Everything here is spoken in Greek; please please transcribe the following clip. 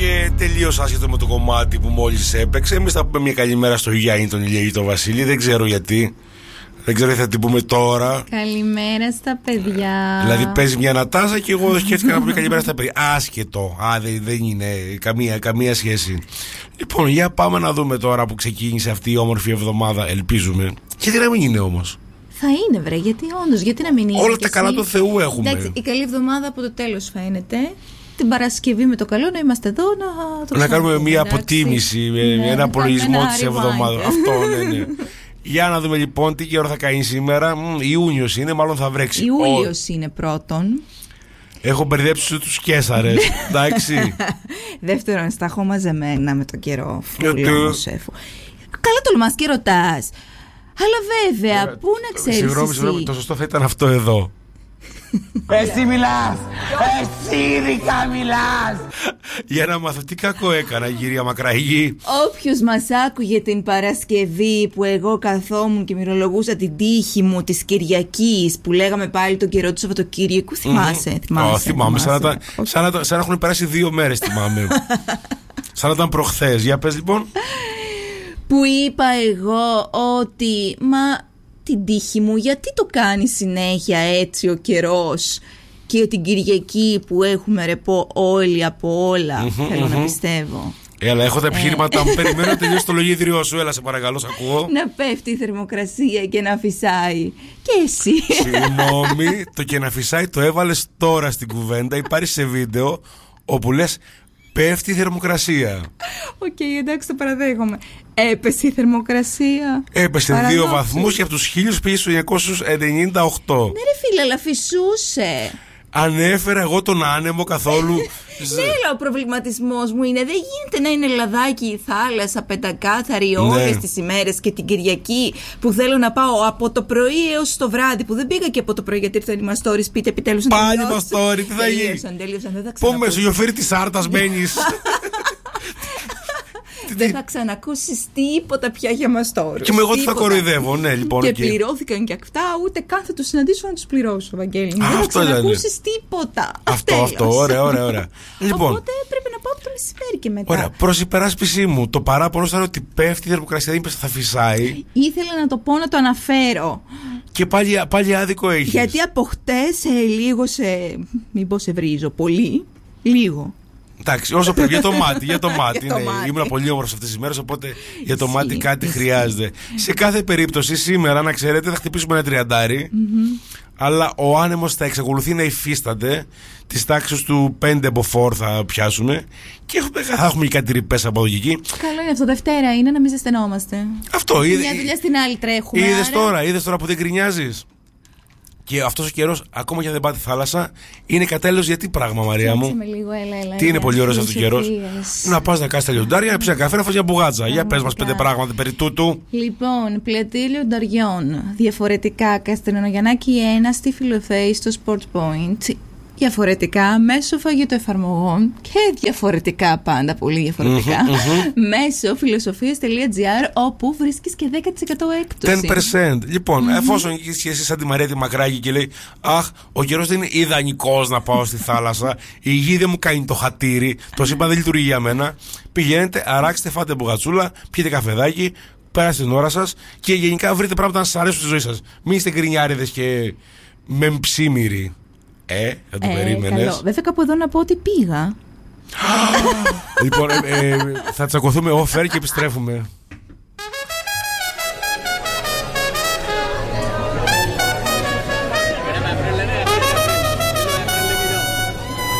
και τελείως άσχετο με το κομμάτι που μόλις έπαιξε. Εμείς θα πούμε μια καλημέρα στο Γιάννη, τον Ηλία ή τον Βασίλη. Δεν ξέρω γιατί. Δεν ξέρω τι θα την πούμε τώρα. Καλημέρα στα παιδιά. Δηλαδή παίζει μια Νατάσα και εγώ σκέφτηκα να πούμε καλημέρα στα παιδιά. Άσχετο. Δεν είναι καμία σχέση. Λοιπόν, για πάμε να δούμε τώρα που ξεκίνησε αυτή η όμορφη εβδομάδα. Ελπίζουμε. Γιατί να μην είναι όμως. Θα είναι, βρε, γιατί όντως, γιατί να μην είναι. Όλα τα καλά του Θεού έχουμε. Εντάξει, η καλή εβδομάδα από το τέλος φαίνεται. Την Παρασκευή με το καλό να είμαστε εδώ να κάνουμε μια αποτίμηση, ένα απολογισμό της εβδομάδας. Αυτό, ναι. Για να δούμε λοιπόν τι καιρό θα κάνει σήμερα. Ιούνιος είναι, μάλλον θα βρέξει. Ιούλιος είναι πρώτον. Έχω μπερδέψει τους Κέσαρες. Εντάξει. Δεύτερον, στα έχω μαζεμένα με τον καιρό. Καλά τολμάς και ρωτάς. Αλλά βέβαια, πού να ξέρεις. Συγγνώμη, το σωστό θα ήταν αυτό εδώ. Εσύ μιλάς! Εσύ ειδικά μιλάς! Για να μάθω τι κακό έκανα, κυρία Μακραγή. Όποιος μας άκουγε την Παρασκευή που εγώ καθόμουν και μυρολογούσα την τύχη μου της Κυριακής, που λέγαμε πάλι τον καιρό του Σαββατοκύριακου, θυμάσαι? Θυμάμαι, σαν να έχουν περάσει 2 μέρες, θυμάμαι. Σαν να ήταν προχθές. Για πες λοιπόν. Που είπα εγώ ότι την τύχη μου, γιατί το κάνει συνέχεια έτσι ο καιρός, και την Κυριακή που έχουμε ρεπό όλοι από όλα, θέλω να πιστεύω. Έλα, έχω τα επιχείρηματά μου. Περιμένω να τελειώσει το λογίδριό σου. Έλα, σε παρακαλώ, σ' ακούω. Να πέφτει η θερμοκρασία και να φυσάει. Και εσύ. Συγγνώμη, το και να φυσάει το έβαλες τώρα στην κουβέντα. Υπάρχει σε βίντεο όπου λες πέφτει η θερμοκρασία. Οκ, εντάξει, το παραδέχομαι. Έπεσε η θερμοκρασία. Έπεσε 2 βαθμούς και από τους 1000 πήγε στους 998. Ναι ρε φίλε, αλλά φυσούσε. Ανέφερα εγώ τον άνεμο καθόλου. Ναι, αλλά ο προβληματισμός μου είναι, δεν γίνεται να είναι λαδάκι η θάλασσα πεντακάθαρη όλες τις ημέρες και την Κυριακή που θέλω να πάω από το πρωί έως το βράδυ, που δεν πήγα και από το πρωί γιατί ήρθαν οι μαστόρες. Πείτε επιτέλους να πάλι μαστόρι, τι θα γίνει. Τελείωσαν. Πού μεσογειοφύρι της Άρτας μένεις. Δεν θα ξανακούσεις τίποτα πια για μαστόρους. Και με εγώ τι θα κοροϊδεύω, ναι, λοιπόν. Και πληρώθηκαν και αυτά, ούτε καν θα τους συναντήσω να τους πληρώσω, Βαγγέλη. Δεν θα ξανακούσεις τίποτα. Αυτό, ωραία. Λοιπόν, οπότε πρέπει να πάω από το μεσημέρι και μετά. Ωραία, προς υπεράσπιση μου, το παράπονο ήταν ότι πέφτει η θερμοκρασία, δεν είπες θα φυσάει. Ήθελα να το πω, να το αναφέρω. Και πάλι άδικο έχεις. Γιατί από χτες λίγο μήπως σε βρίζω πολύ, λίγο. Εντάξει, όσο πρέπει, για το μάτι. Ήμουν πολύ όμορφος αυτές τις μέρες, οπότε για το μάτι κάτι χρειάζεται. Σε κάθε περίπτωση, σήμερα, να ξέρετε, θα χτυπήσουμε ένα 30. Αλλά ο άνεμος θα εξακολουθεί να υφίσταται. Τις τάξεις του 5 μποφόρ θα πιάσουμε. Και θα έχουμε και κάτι ρηπές από εδώ και εκεί. Καλό είναι αυτό. Δευτέρα είναι, να μην ζεσθενόμαστε. Αυτό. Μια δουλειά στην άλλη τρέχουμε. Είδες τώρα που δεν γκρινιάζεις. Και αυτός ο καιρός, ακόμα και αν δεν πάτε θάλασσα, είναι κατάλληλος για τι πράγμα, Μαρία μου. Έλα, τι είναι πολύ ωραίος αυτός ο καιρός. Να πας να κάνεις τα λιοντάρια, να πεις ένα καφέ, να φας μια μπουγάτσα. Για πες μας 5 πράγματα περί τούτου. Λοιπόν, πλατεία λιονταριών. Διαφορετικά, Καστελινογιαννάκη 1 στη Φιλοθέη στο Sport Point. Διαφορετικά μέσω φαγητοεφαρμογών και διαφορετικά, πάντα πολύ διαφορετικά, μέσω φιλοσοφίες.gr, όπου βρίσκεις και 10% έκπτωση. 10%. Λοιπόν, εφόσον είσαι εσύ σαν τη Μαρία τη Μακράγη και λέει αχ, ο καιρός δεν είναι ιδανικός να πάω στη θάλασσα, η γη δεν μου κάνει το χατήρι, το σύμπαν δεν λειτουργεί για μένα, πηγαίνετε, αράξτε, φάτε μπουγατσούλα, πιείτε καφεδάκι, πέρασε την ώρα σας και γενικά βρείτε πράγματα να σας αρέσουν στη ζωή σας. Μην είστε γκρινιάριδες και μεμψίμυροι. Δεν το περίμενες. Βέβαια κάπου εδώ να πω ότι πήγα. Λοιπόν, θα τσακωθούμε off-air και επιστρέφουμε.